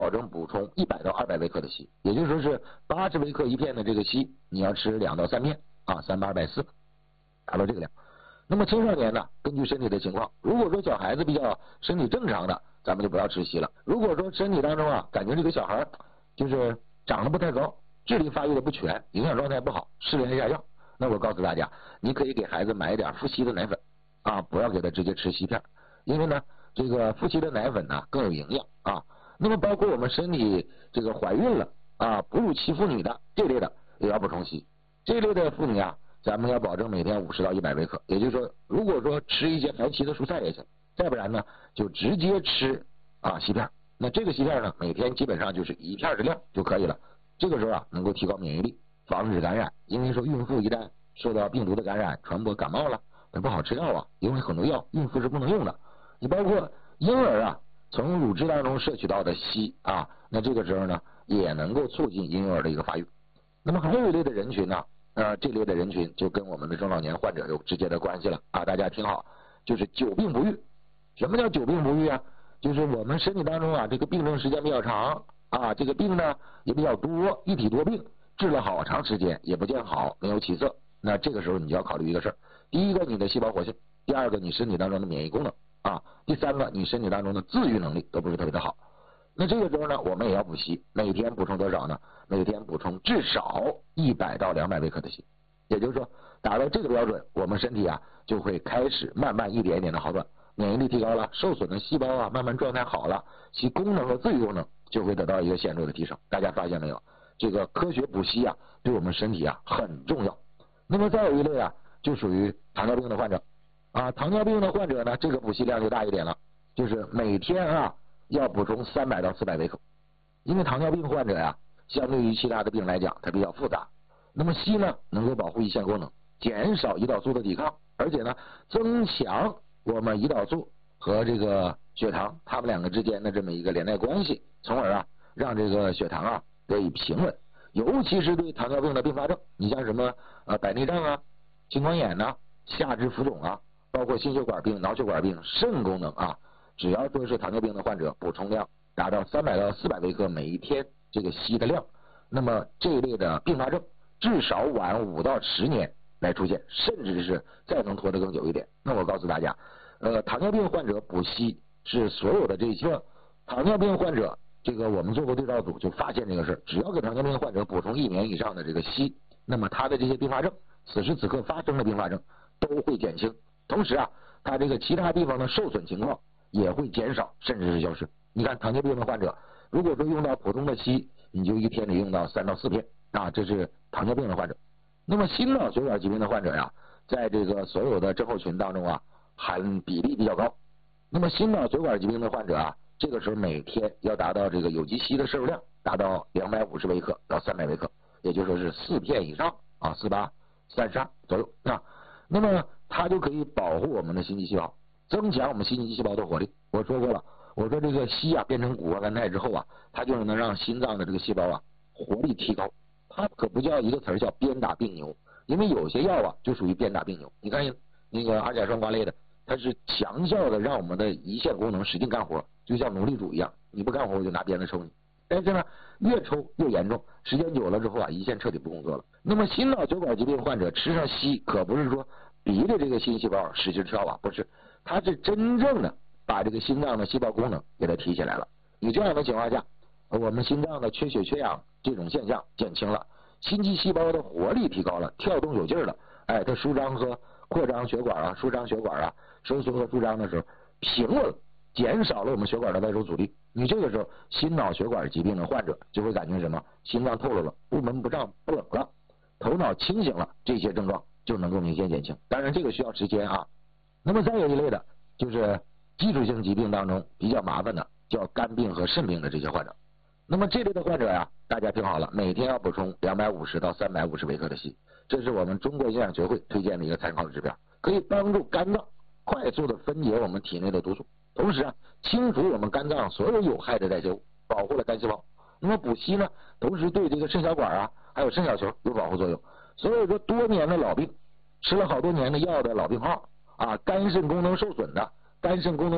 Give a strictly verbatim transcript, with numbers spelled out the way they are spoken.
保证补充一百到二百微克的硒，也就是说是八十微克一片的这个硒，你要吃两到三片啊，三八二百四，达到这个量。那么青少年呢，根据身体的情况，如果说小孩子比较身体正常的，咱们就不要吃硒了。如果说身体当中啊，感觉这个小孩就是长得不太高，智力发育的不全，营养状态不好，视力下降，那我告诉大家，你可以给孩子买一点富硒的奶粉啊，不要给他直接吃硒片，因为呢，这个富硒的奶粉呢更有营养啊。那么包括我们身体这个怀孕了啊，哺乳期妇女的这类的也要补充硒，这类的妇女啊，咱们要保证每天五十到一百微克，也就是说，如果说吃一些白皙的蔬菜也行，再不然呢，就直接吃啊硒片。那这个硒片呢，每天基本上就是一片的量就可以了。这个时候啊，能够提高免疫力，防止感染。因为说孕妇一旦受到病毒的感染，传播感冒了，那不好吃药啊，因为很多药孕妇是不能用的。你包括婴儿啊，从乳汁当中摄取到的硒啊，那这个时候呢，也能够促进婴幼儿的一个发育。那么还有一类的人群呢，呃，这类的人群就跟我们的中老年患者有直接的关系了啊！大家听好，就是久病不愈。什么叫久病不愈啊？就是我们身体当中啊，这个病症时间比较长啊，这个病呢也比较多，一体多病，治了好长时间也不见好，没有起色。那这个时候你就要考虑一个事儿：第一个，你的细胞活性；第二个，你身体当中的免疫功能啊；第三个，你身体当中的自愈能力都不是特别的好。那这个时候呢，我们也要补硒，每天补充多少呢？每天补充至少一百到两百微克的硒，也就是说，达到这个标准，我们身体啊就会开始慢慢一点一点的好转，免疫力提高了，受损的细胞啊慢慢状态好了，其功能和自愈功能就会得到一个显著的提升。大家发现没有？这个科学补硒啊，对我们身体啊很重要。那么再有一类啊，就属于糖尿病的患者啊，糖尿病的患者呢，这个补硒量就大一点了，就是每天啊要补充三百到四百微克，因为糖尿病患者呀、啊，相对于其他的病来讲，它比较复杂。那么硒呢，能够保护胰腺功能，减少胰岛素的抵抗，而且呢，增强我们胰岛素和这个血糖它们两个之间的这么一个连带关系，从而啊，让这个血糖啊得以平稳。尤其是对糖尿病的并发症，你像什么呃白内障啊、青光眼呐、啊、下肢浮肿啊，包括心血管病、脑血管病、肾功能啊，只要说是糖尿病的患者，补充量达到三百到四百微克每一天这个硒的量，那么这一类的并发症至少晚五到十年来出现，甚至是再能拖得更久一点。那我告诉大家，呃，糖尿病患者补硒是所有的这些糖尿病患者，这个我们做过对照组就发现这个事儿，只要给糖尿病患者补充一年以上的这个硒，那么他的这些并发症，此时此刻发生的并发症都会减轻，同时啊，他这个其他地方的受损情况也会减少，甚至是消失。你看糖尿病的患者，如果说用到普通的硒，你就一天得用到三到四片啊，这是糖尿病的患者。那么心脑血管疾病的患者呀，在这个所有的症候群当中啊，含比例比较高。那么心脑血管疾病的患者啊，这个时候每天要达到这个有机硒的摄入量达到两百五十微克到三百微克，也就是说是四片以上啊，四八三十二左右啊。那么它就可以保护我们的心肌细胞，增强我们心肌细胞的活力。我说过了，我说这个硒啊变成谷胱甘肽之后啊，它就能让心脏的这个细胞啊活力提高。它可不叫一个词儿叫鞭打病牛，因为有些药啊就属于鞭打病牛。你看那个二甲双胍类的，它是强效的让我们的胰腺功能使劲干活，就像奴隶主一样，你不干活我就拿鞭子抽你。但是呢，越抽越严重，时间久了之后啊，胰腺彻底不工作了。那么心脑血管疾病患者吃上硒，可不是说逼着这个心细胞使劲跳啊，不是，它是真正的把这个心脏的细胞功能给它提起来了。你这样的情况下，我们心脏的缺血缺氧这种现象减轻了，心肌细胞的活力提高了，跳动有劲了，哎，它舒张和扩张血管啊，舒张血管啊，收缩和舒张的时候平稳了，减少了我们血管的外周阻力。你这个时候心脑血管疾病的患者就会感觉什么？心脏透露了，不闷不胀不冷了，头脑清醒了，这些症状就能够明显减轻。当然这个需要时间啊。那么再有一类的就是基础性疾病当中比较麻烦的，叫肝病和肾病的这些患者。那么这类的患者呀，大家听好了，每天要补充两百五十到三百五十微克的硒，这是我们中国营养学会推荐的一个参考的指标，可以帮助肝脏快速的分解我们体内的毒素，同时啊，清除我们肝脏所有有害的代谢物，保护了肝细胞。那么补硒呢，同时对这个肾小管啊，还有肾小球有保护作用。所以说，多年的老病，吃了好多年的药的老病号啊，肝肾功能受损的，肝肾功能